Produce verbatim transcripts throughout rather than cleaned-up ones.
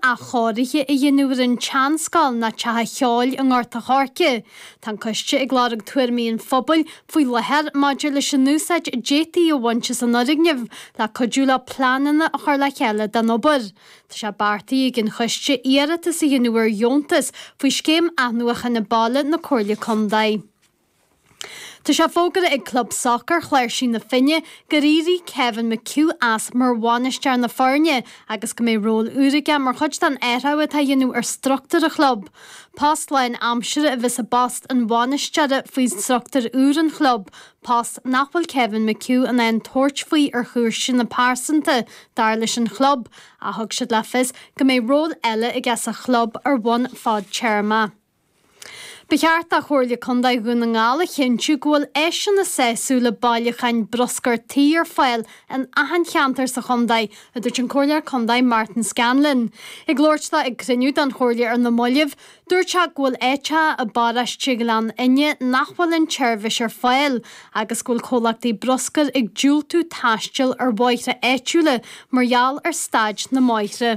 a chóirithe i dhéanúir an teanscáil na tethe cheáil an gáirta chárce. Tá coiste ag glárag tuairmíon phobal faoi lehead maidir leis an núsáid détaí ó bhainte san origneamh le codúla plananna a chuir le cheile den obair. Tá sé bartaí ag an coiste iarrata sa dhéanúir Iontas faoi scéim athnuacha na balla na Comhairle Condaid. Tá sé fógad ag club soccer chléir sin na finne go rirí Kevin McHugh as mar bháinistear na Foirne agus go mé ról úraige mar chuid den éireabh a dhéanú ar struchttar a club. Post lein amsire a bheits a bast an bháinisteara faoi struchttar úr an club. Post nachfuil Kevin McHugh an ein toirt faoi ar chuair sin na pásanta dar leis an club a thug siad le fis go mé ról eile i gceas a club ar bhain fád chairma. Becheart a Comhairle Condaid gún na ngála chinú gohfuil éisian na séú le bailíochain broscar tí ar fáil an ahan cheantar sa Condaid a dúirt an Comhairle Condaid Martin Scanlon. I glóirta ag criniú den Comhairle ar na Moillimh, dúirt se gohfuil éite a baras Tigelan inne nachfuil an tseirbhis ar fáil agus gohfuil cólachtaí broscar ag dúil tú taisteal ar báithre éitiúla margheall ar staid na máithre.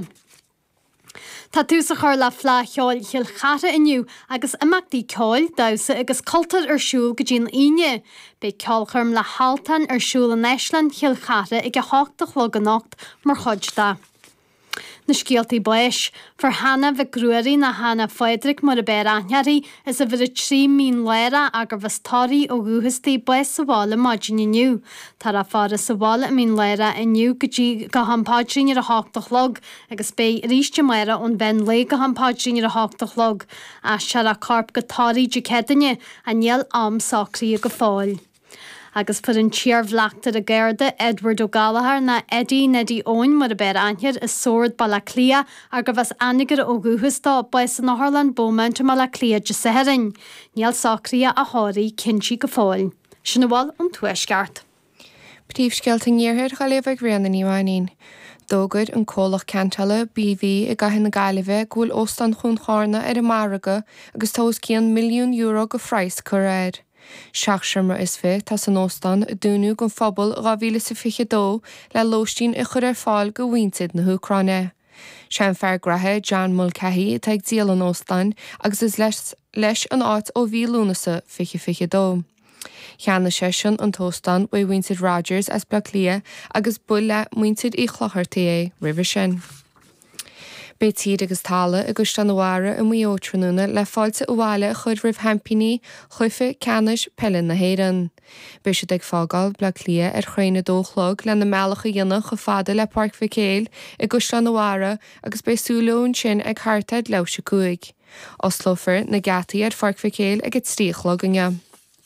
Tá tús a chuir le flá cheáil chiil chata inniu agus imachtaí ceáil dása agus cultar ar siúl go dtíon aine. Bé ceolcharm le haltan ar siúl an Eislein chiil chata ag a hácht a an nacht mar chuidda. Na scialtaí buis, for Hannah bheith grúirí na Hannah Frederick mar a béir aithnearí is a bhfuir trí mín léire agur bheits táirí ó gúhastaí buis sa bhála maidin inniu. Tá a fára sa bhála mín léire inniu go dtí go hampáidrín ar a háchtach log agus bé ríiste méire ón ben le go hampáidrín ar a háchtach log a se a carp go táirí de cedaine a níl am sacraí go fáil. Agus for an tíar bhleachtar a ggéirde Edward O'Gallagher na Eddie Neddy Owen mar a béir aithnear is sóird balla clia ar go bheits anigar ó gúhastá buis an Harlan Bowmount mar le clia de saharin. Níl sacraí a háirí cinnsi go fáil. Sinna bháil an tuaisceart. Príomhscealta níorthir chaléamh ag rianna níomhaín. Dógad an cólach cantala B V i gaithí na Gaillimhe gúil óstan chun chána ar a maraga agus tós cían milliún euro go phrais chuir. Seachsirmar is fé tá san óstan a dúnú gon phobal ghabhíle sa fiche dó le lóistín i chur ar fáil go bhaintid na Húcráine. Sean fear grathe John Mulcahy atá ag díal an óstan agus is leis, leis an áit ó bhí lúnasa fiche fiche dó. Cheanna sé sin an tóstan ó bhaintid Rogers as bla lia agus bul le muintid í chlochartaí é river sin. Bé tíad agus tála agus stanhara i muótranúna le fáilte uháile chud rih hampíní chuife canis pellin na héan. Bé siad ag fágáil bla lia ar chréine dóchlog le na mealacha dhéanana go fada le Parc Vicéil i go stanhara agus bé súlún sin ag chartaid leise cuaig. Oslofer na gataí ar Parc Vicéil ag it stíochlog inne.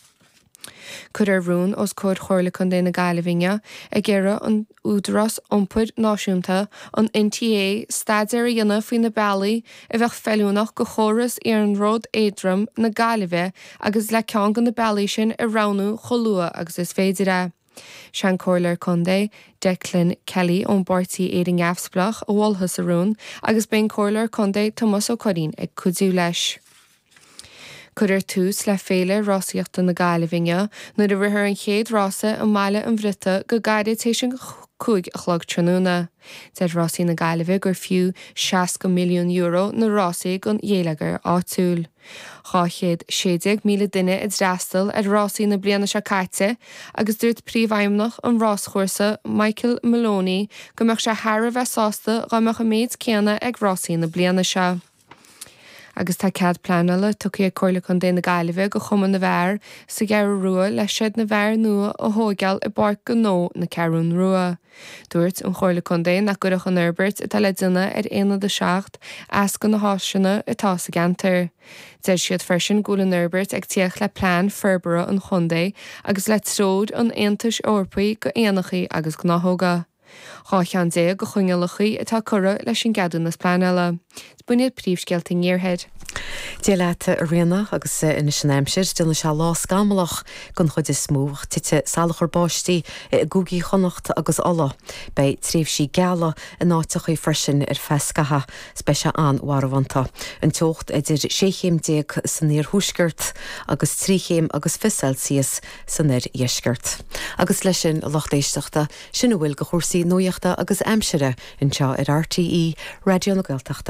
Cud ar rún os cód Comhairle Condaid na Gaillimhe ag ggéire an údarás iompar náisiúnta an N T A stad ar a dhéanamh faoi na bailí a bheith feiliúnach go chóras ar an ród éadrom na Gaillimhe agus le ceann gan na bailí sin i ránú cholua agus is féidir é. Sean Comhairle Condaid Declan Kelly ón Bartaí éidir neamhsplach ó bhfolthas a rún agus ben Comhairle Condaid Thomas Ó Coirín ag cuidú leis. Cud ar tús le féile rásaíochta na Gaillimhe nuair a bhfuair an chéad rása an mbaile an bhríte go gairid éis an chuig a chlog tróna. Deir rásaí na Gaillimhe gur fiú seiasc milliún euro na rásaí gon dhéalagar áitiúil. Cháchéad séideag míle duine i drastal ar rásaí na bliana se caite agus dúirt príomhaimnach an ráschuirsa Michael Maloney go mbeadh se thar bheith sásta go mbeadh a méid céanna ag rásaí na bliana se. Agus tá cead planala tucaí a Comhairle Condaid na Gaillimhe go chuman na bhfear sa gceithre rua le siad na bhfear nua ó thógáil i barc go nó na cearún rua. Dúirt an Comhairle Condaid nach gurach an Herbert atá le duine ar aonad de seacht as go na háisina atá sa gantar. Deir siad freisin gúil an Herbert ag tíoch le plán ferbara an Condaid agus le tród an Aontais Eorpaí go éanachaí agus go náthóga. Cháchean dé go chuingealachaí atá cura leis sin gadú nas planala. Buinead príomhscealta níorthaid. Déileata a riana agus ina sin aimsir stilna se lá scamalach gon chud is smúch tite salachar báistí i gúgaí chonacht agus alla bei tríomh sí geala in áiteach freisin ar fescatha speise an warhanta. An teocht idir séchéim déag san níor thuisgurt agus tríchéim agus fi Celsius san níor dhéisgurt. Agus leis sin lochtéisteachta sin bhfuil go chósaí nuoachta agus aimsire inseo ar R T E Radio na Gaeltachta.